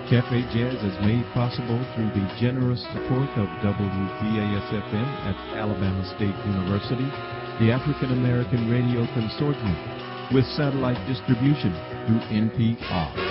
Cafe Jazz is made possible through the generous support of WBAS-FM at Alabama State University, the African American Radio Consortium, with satellite distribution through NPR.